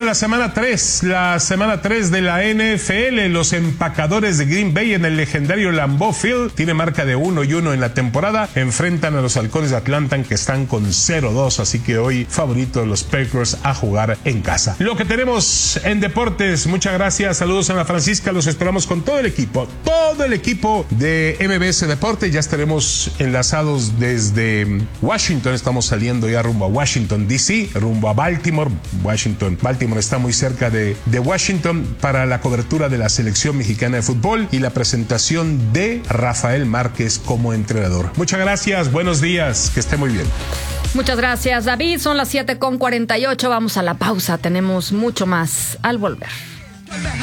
la semana 3 de la NFL. Los empacadores de Green Bay en el legendario Lambeau Field tiene marca de 1-1 en la temporada. Enfrentan a los Halcones de Atlanta, que están con 0-2, así que hoy favorito de los Packers a jugar en casa. Lo que tenemos en deportes, muchas gracias, saludos a Ana Francisca, los esperamos con todo el equipo de MBS Deporte. Ya estaremos enlazados desde Washington, estamos saliendo ya rumbo a Washington DC, rumbo a Baltimore. Baltimore está muy cerca de Washington para la cobertura de la selección mexicana de fútbol y la presentación de Rafael Márquez como entrenador. Muchas gracias, buenos días, que esté muy bien. Muchas gracias, David. Son las 7:48. Vamos a la pausa. Tenemos mucho más al volver.